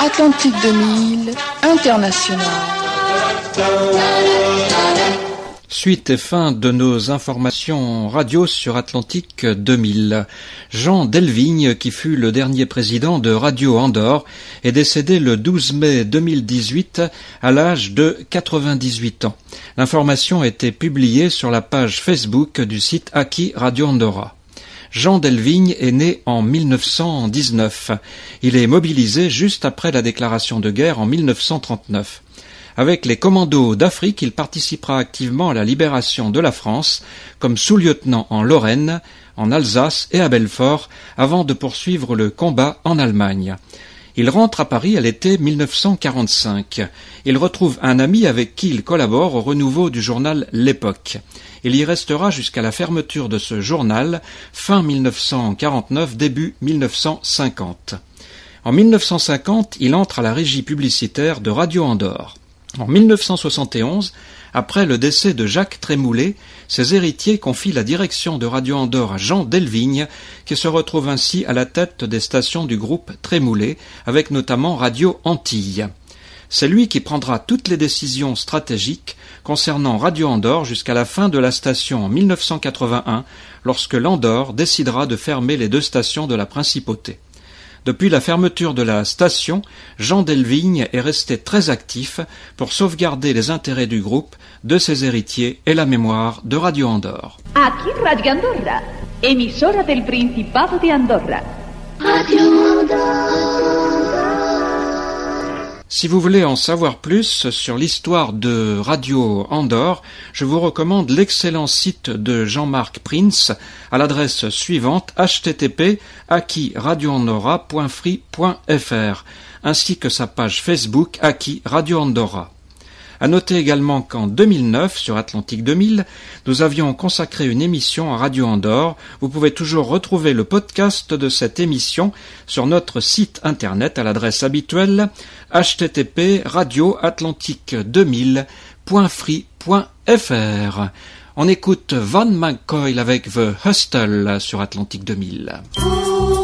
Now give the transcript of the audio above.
Atlantique 2000, International. Suite et fin de nos informations radio sur Atlantique 2000. Jean Delvigne, qui fut le dernier président de Radio Andorre, est décédé le 12 mai 2018 à l'âge de 98 ans. L'information a été publiée sur la page Facebook du site Aki Radio Andorra. Jean Delvigne est né en 1919. Il est mobilisé juste après la déclaration de guerre en 1939. Avec les commandos d'Afrique, il participera activement à la libération de la France, comme sous-lieutenant en Lorraine, en Alsace et à Belfort, avant de poursuivre le combat en Allemagne. Il rentre à Paris à l'été 1945. Il retrouve un ami avec qui il collabore au renouveau du journal L'Époque. Il y restera jusqu'à la fermeture de ce journal, fin 1949, début 1950. En 1950, il entre à la régie publicitaire de Radio Andorre. En 1971, après le décès de Jacques Trémoulet, ses héritiers confient la direction de Radio Andorre à Jean Delvigne, qui se retrouve ainsi à la tête des stations du groupe Trémoulet, avec notamment Radio Antilles. C'est lui qui prendra toutes les décisions stratégiques concernant Radio Andorre jusqu'à la fin de la station en 1981, lorsque l'Andorre décidera de fermer les 2 stations de la principauté. Depuis la fermeture de la station, Jean Delvigne est resté très actif pour sauvegarder les intérêts du groupe, de ses héritiers et la mémoire de Radio Andorre. Aquí Radio Andorra, emisora del Principado de Andorra. Radio Andorra. Si vous voulez en savoir plus sur l'histoire de Radio Andorre, je vous recommande l'excellent site de Jean-Marc Prince à l'adresse suivante http://aki-radioandorra.free.fr ainsi que sa page Facebook Aki Radio Andorra. À noter également qu'en 2009, sur Atlantique 2000, nous avions consacré une émission à Radio Andorre. Vous pouvez toujours retrouver le podcast de cette émission sur notre site internet à l'adresse habituelle http://radio-atlantique2000.free.fr. On écoute Van McCoy avec The Hustle sur Atlantique 2000.